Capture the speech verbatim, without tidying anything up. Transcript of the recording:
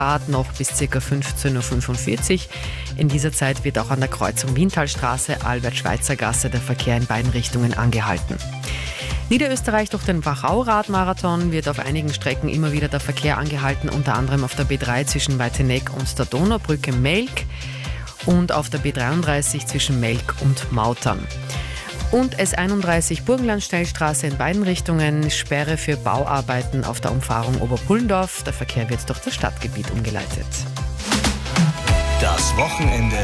noch bis ca. fünfzehn Uhr fünfundvierzig. In dieser Zeit wird auch an der Kreuzung Wientalstraße, Albert-Schweitzer-Gasse der Verkehr in beiden Richtungen angehalten. Niederösterreich durch den Wachau-Radmarathon wird auf einigen Strecken immer wieder der Verkehr angehalten, unter anderem auf der B drei zwischen Weiteneck und der Donaubrücke Melk und auf der B dreiunddreißig zwischen Melk und Mautern. Und S einunddreißig Burgenland-Schnellstraße in beiden Richtungen, Sperre für Bauarbeiten auf der Umfahrung Oberpullendorf. Der Verkehr wird durch das Stadtgebiet umgeleitet. Das Wochenende